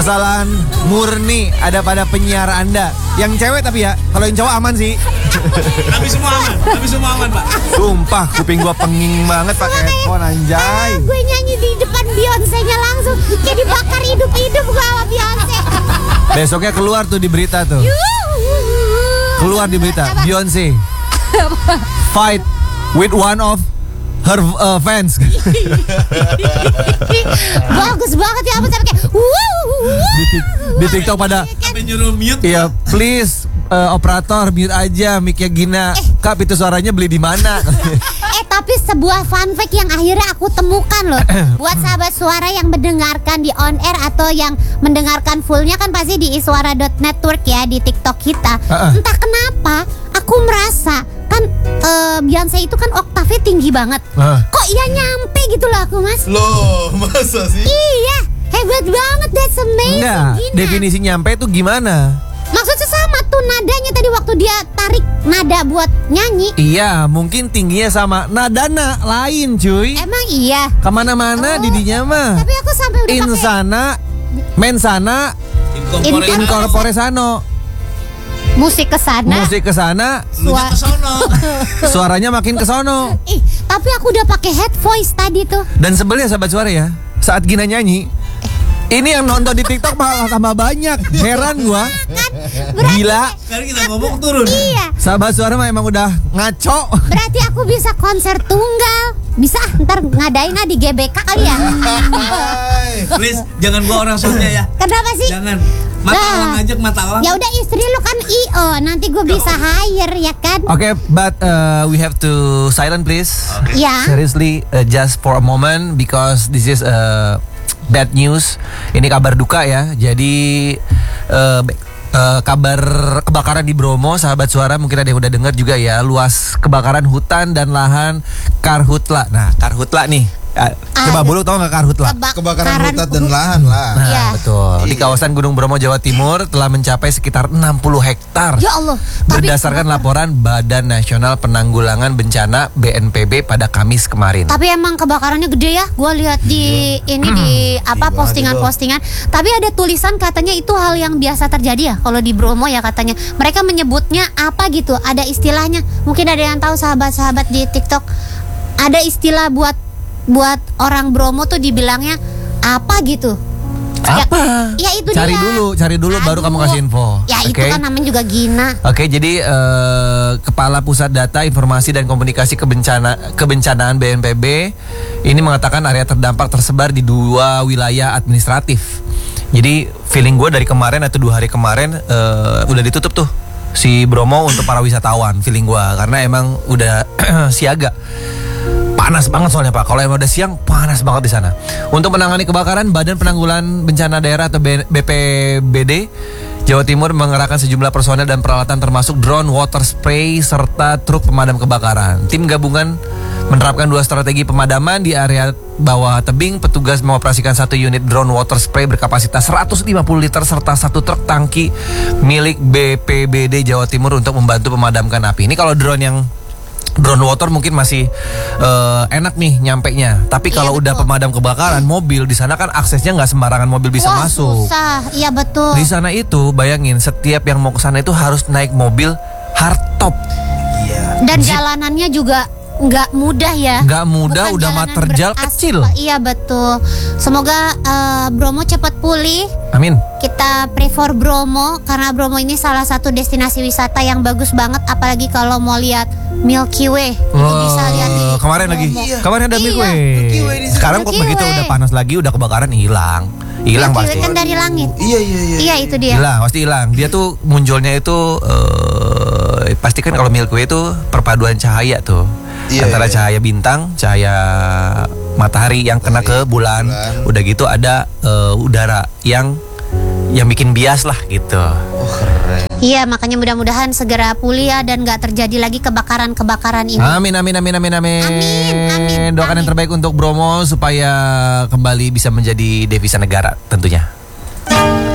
Kesalahan murni ada pada penyiar Anda. Yang cewek tapi ya, kalau yang cowok aman sih. Tapi semua aman Pak. Sumpah kuping gua penging banget pakai headphone anjay. Gue nyanyi di depan Beyonce-nya langsung kayak dibakar hidup-hidup gue sama Beyonce. Besoknya keluar tuh di berita tuh. Keluar di berita, Beyonce fight with one of her fans. Bagus banget ya, apa sampai kayak Di TikTok pada Sampai nyuruh mute. iya, please operator mute aja mic-nya Gina. Kap itu suaranya beli di mana? Tapi sebuah fun fact yang akhirnya aku temukan loh. Buat sahabat suara yang mendengarkan di on air atau yang mendengarkan fullnya kan pasti di iswara.network ya, di TikTok kita. Entah kenapa aku merasa kan Beyonce itu kan oktavnya tinggi banget. Kok ya nyampe gitu loh aku, Mas. Loh, masa sih? Iya, hebat banget, that's amazing. Enggak, Gina. definisi nyampe itu gimana? Maksudnya sama tuh nadanya tadi waktu dia tarik nada buat nyanyi. Iya, mungkin tingginya sama. Nadana lain cuy. Emang iya. Kemana-mana didinya mah. Tapi aku sampai udah pakai Insana, mensana, incorpore sano. musik kesana. Musik kesana, Lunya kesono. suaranya makin kesono. Ih, tapi aku udah pakai head voice tadi tuh. Dan sebelnya sahabat suara ya, saat Gina nyanyi, ini yang nonton di TikTok malah tambah banyak. Heran gua. Gila. Sekarang kita ngomong turun. Iya, Sahabat suara mah emang udah ngaco. berarti aku bisa konser tunggal. Bisa ntar ngadain di GBK kali ya. Please jangan gua orang Sunda ya. Kenapa sih? Jangan. Mata Nah. alang aja, mata alang. Ya udah, istri lu kan IO, nanti gue bisa hire ya kan? Oke, but we have to silent please. Ya. Seriously, just for a moment because this is bad news. Ini kabar duka ya. Jadi kabar kebakaran di Bromo, sahabat suara mungkin ada yang udah dengar juga ya. Luas kebakaran hutan dan lahan karhutla. Nah, karhutla nih. Coba Bulu tahu nggak karhutla? Kebakaran hutan dan lahan lah. Nah, Iya. betul. Di kawasan Gunung Bromo, Jawa Timur telah mencapai sekitar 60 hektar. Ya Allah. Tapi Berdasarkan laporan Badan Nasional Penanggulangan Bencana BNPB pada Kamis kemarin. Tapi emang kebakarannya gede ya. Gue lihat di ini di apa postingan-postingan. Tapi ada tulisan katanya itu hal yang biasa terjadi ya kalau di Bromo ya katanya. Mereka menyebutnya apa gitu? Ada istilahnya. Mungkin ada yang tahu sahabat-sahabat di TikTok. Ada istilah buat orang Bromo tuh dibilangnya apa gitu? Apa? Ya itu Cari dia. dulu baru Aduh. kamu kasih info. Ya itu Oke? kan namanya juga Gina. Oke, jadi Kepala Pusat Data Informasi dan Komunikasi Kebencanaan BNPB ini mengatakan area terdampak tersebar di 2 wilayah administratif. Jadi feeling gue dari kemarin atau 2 hari kemarin udah ditutup tuh si Bromo untuk para wisatawan, feeling gue, karena emang udah siaga. Panas banget soalnya Pak. Kalau emang udah siang panas banget di sana. Untuk menangani kebakaran, Badan Penanggulangan Bencana Daerah atau BPBD Jawa Timur mengerahkan sejumlah personel dan peralatan termasuk drone, water spray serta truk pemadam kebakaran. Tim gabungan menerapkan 2 strategi pemadaman di area bawah tebing. Petugas mengoperasikan 1 unit drone water spray berkapasitas 150 liter serta 1 truk tangki milik BPBD Jawa Timur untuk membantu memadamkan api. Ini kalau drone water mungkin masih enak nih nyampenya. Tapi kalau udah pemadam kebakaran mobil, di sana kan aksesnya nggak sembarangan mobil bisa Wah, masuk. susah. Iya betul. Di sana itu bayangin setiap yang mau ke sana itu harus naik mobil hardtop. Dan jalanannya juga nggak mudah ya. Nggak mudah, Bukan udah jalanan terjal beraspal. kecil. Iya betul. Semoga Bromo cepat pulih. Amin. Kita pray for Bromo karena Bromo ini salah satu destinasi wisata yang bagus banget, apalagi kalau mau lihat Milky Way. Itu bisa lihat di kemarin lagi. Bromo. Kemarin ada Milky Way. Milky Way di sana. Sekarang kok Milky begitu Way. udah panas lagi, udah kebakaran hilang. Hilang Milky Way pasti. kan dari langit. Iya. Iya itu dia. Hilang, pasti hilang. Dia tuh munculnya itu pasti kan kalau Milky Way itu perpaduan cahaya tuh. Iya, Antara iya. cahaya bintang, cahaya matahari yang kena ke bulan. Udah gitu ada udara yang bikin bias lah gitu. Oh, keren. Iya, makanya mudah-mudahan segera pulih ya dan nggak terjadi lagi kebakaran ini. Amin. Amin. Doakan yang terbaik untuk Bromo supaya kembali bisa menjadi devisa negara tentunya.